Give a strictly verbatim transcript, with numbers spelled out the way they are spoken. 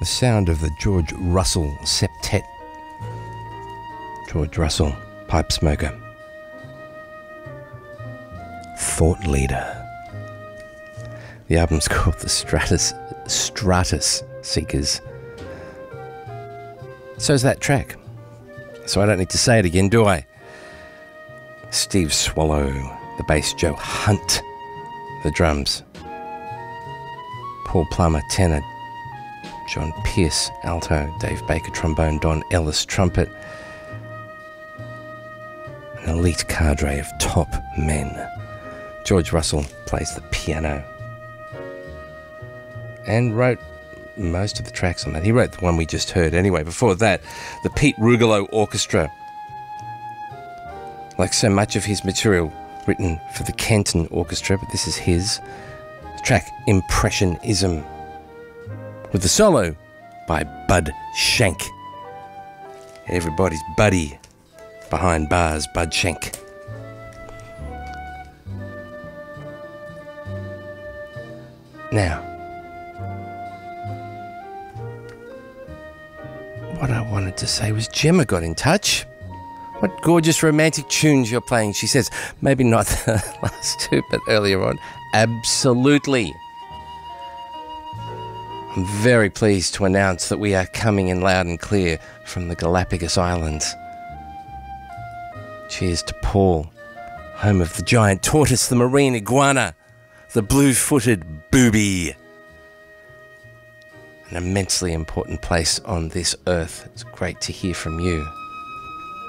the sound of the George Russell Septet. George Russell, pipe smoker. Thought Leader. The album's called The Stratus, Stratus Seekers. So's that track. So I don't need to say it again, do I? Steve Swallow, the bass, Joe Hunt, the drums, Paul Plummer, tenor, John Pierce, alto, Dave Baker, trombone, Don Ellis, trumpet, an elite cadre of top men. George Russell plays the piano and wrote most of the tracks on that. He wrote the one we just heard anyway. Before that, the Pete Rugolo Orchestra. Like so much of his material written for the Kenton Orchestra, but this is his. The track Impressionism, with the solo by Bud Shank. Everybody's buddy behind bars, Bud Shank. Now, what I wanted to say was Gemma got in touch. What gorgeous romantic tunes you're playing, she says. Maybe not the last two, but earlier on. Absolutely. I'm very pleased to announce that we are coming in loud and clear from the Galapagos Islands. Cheers to Paul, home of the giant tortoise, the marine iguana, the blue-footed booby. An immensely important place on this earth. It's great to hear from you.